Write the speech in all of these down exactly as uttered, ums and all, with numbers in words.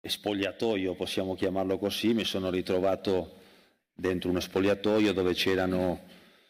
spogliatoio, possiamo chiamarlo così, mi sono ritrovato dentro uno spogliatoio dove c'erano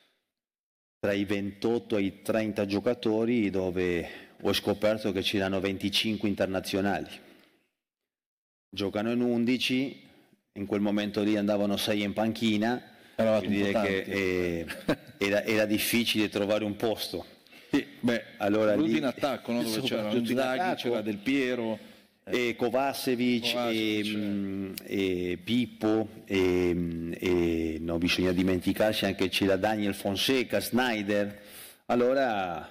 tra i ventotto e i trenta giocatori, dove ho scoperto che c'erano venticinque internazionali. Giocano in undici, in quel momento lì andavano sei in panchina, Eravate vuol un dire po' che tanti. eh, era, era difficile trovare un posto. Sì, beh, Allora, soprattutto lì- in attacco, no? Dove c'era soprattutto in Inzaghi, attacco. c'era Del Piero, E Kovacevic, Kovacevic, e, mm, e Pippo, e, mm, e no, bisogna dimenticarci anche c'era Daniel Fonseca, Snyder. Allora,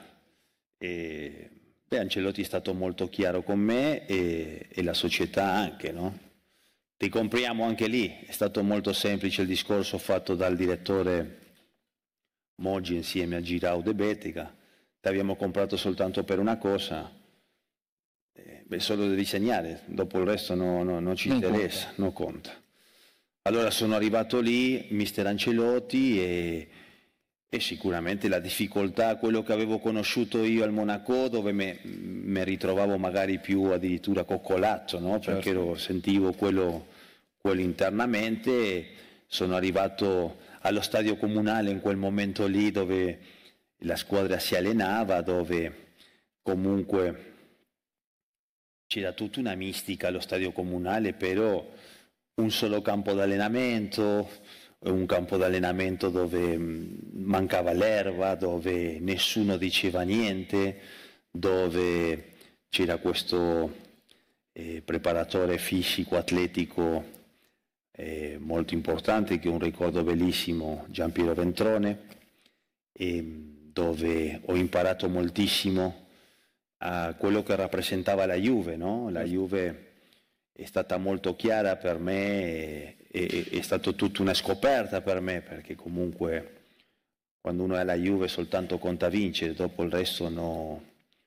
eh, beh, Ancelotti è stato molto chiaro con me e, e la società anche, no? Ti compriamo anche lì, è stato molto semplice il discorso fatto dal direttore Moggi insieme a Girau De Betica. Ti abbiamo comprato soltanto per una cosa. Eh, beh, solo devi segnare, dopo il resto no, no, non ci Non interessa, conta. non conta. Allora sono arrivato lì, mister Ancelotti, e, e sicuramente la difficoltà, quello che avevo conosciuto io al Monaco, dove mi ritrovavo magari più addirittura coccolato, no? Certo. Perché ero, sentivo quello, quello internamente. Sono arrivato allo stadio comunale in quel momento lì dove la squadra si allenava, dove comunque c'era tutta una mistica allo stadio comunale, però un solo campo d'allenamento, un campo d'allenamento dove mh, mancava l'erba, dove nessuno diceva niente, dove c'era questo eh, preparatore fisico-atletico eh, molto importante, che è un ricordo bellissimo, Giampiero Ventrone, e, dove ho imparato moltissimo a quello che rappresentava la Juve, no? La Juve è stata molto chiara per me, e, è stato tutta una scoperta per me, perché comunque quando uno è alla Juve soltanto conta vincere, dopo il resto no,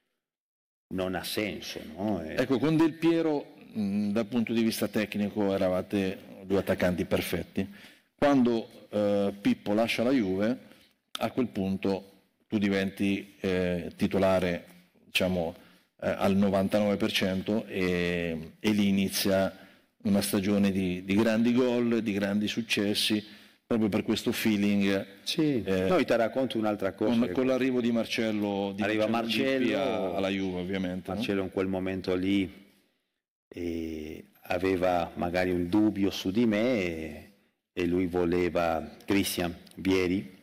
non ha senso, no? E... Ecco, con Del Piero, mh, dal punto di vista tecnico, eravate due attaccanti perfetti. Quando eh, Pippo lascia la Juve, a quel punto tu diventi eh, titolare, diciamo, eh, al novantanove per cento e, e lì inizia una stagione di, di grandi gol, di grandi successi, proprio per questo feeling. Sì, eh, noi ti racconto un'altra cosa. Con, con l'arrivo di Marcello, di Arriva Marcello Lippi Marcello, a- alla Juve, ovviamente. no? Marcello in quel momento lì eh, aveva magari un dubbio su di me, e, e lui voleva Christian Vieri,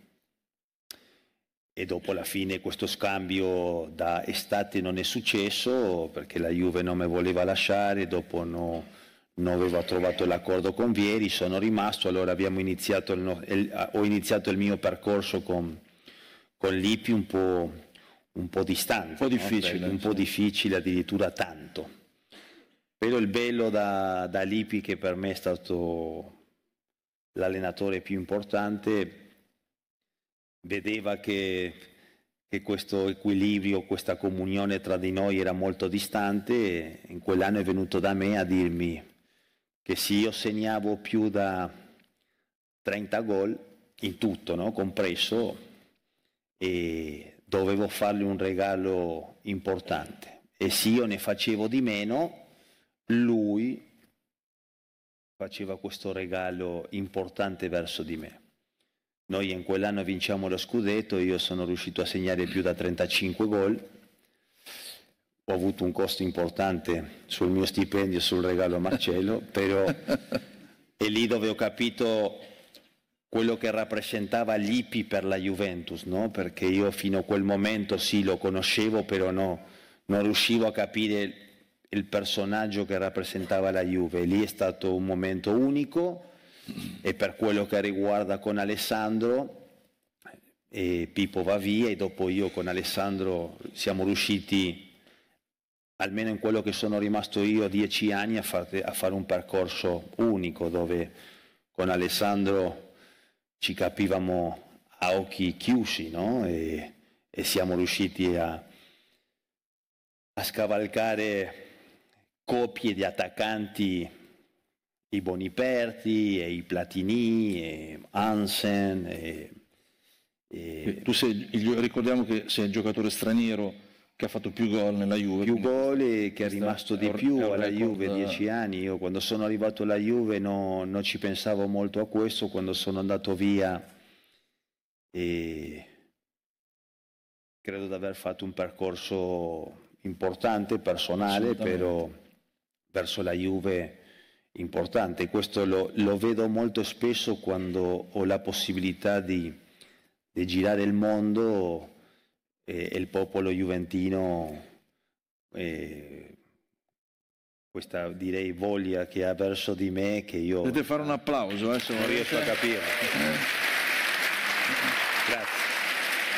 e dopo la fine questo scambio da estate non è successo perché la Juve non mi voleva lasciare, dopo no, non avevo trovato l'accordo con Vieri, sono rimasto, allora abbiamo iniziato il no, il, ho iniziato il mio percorso con, con Lippi un po', un po' distante, Un po' difficile, no? un po' sì. difficile, addirittura tanto. Però il bello da, da Lippi, che per me è stato l'allenatore più importante, vedeva che, che questo equilibrio, questa comunione tra di noi era molto distante, e in quell'anno è venuto da me a dirmi che se io segnavo più da trenta gol, in tutto, no? compreso, e dovevo fargli un regalo importante, e se io ne facevo di meno, lui faceva questo regalo importante verso di me. Noi in quell'anno vinciamo lo scudetto, io sono riuscito a segnare più da trentacinque gol, ho avuto un costo importante sul mio stipendio, sul regalo a Marcello, però è lì dove ho capito quello che rappresentava Lippi per la Juventus, no? Perché io fino a quel momento sì lo conoscevo, però no, non riuscivo a capire il personaggio che rappresentava la Juve. Lì è stato un momento unico, e per quello che riguarda con Alessandro, e Pippo va via, e dopo io con Alessandro siamo riusciti, almeno in quello che sono rimasto io, dieci anni, a fare, a fare un percorso unico, dove con Alessandro ci capivamo a occhi chiusi, no? e, e siamo riusciti a, a scavalcare coppie di attaccanti, i Boniperti, e i Platini, e Hansen. E, e... Tu sei, il- ricordiamo che sei un giocatore straniero che ha fatto più gol nella Juve. Più gol e che è rimasto di è un- più è un alla record, Juve, dieci anni. Io quando sono arrivato alla Juve no- non ci pensavo molto a questo, quando sono andato via e credo di aver fatto un percorso importante, personale, Assolutamente. però verso la Juve importante. Questo lo, lo vedo molto spesso quando ho la possibilità di, di girare il mondo e, e il popolo juventino, e questa direi voglia che ha verso di me che io Potete fare un applauso, eh, se non riesco a volete. capire. Grazie.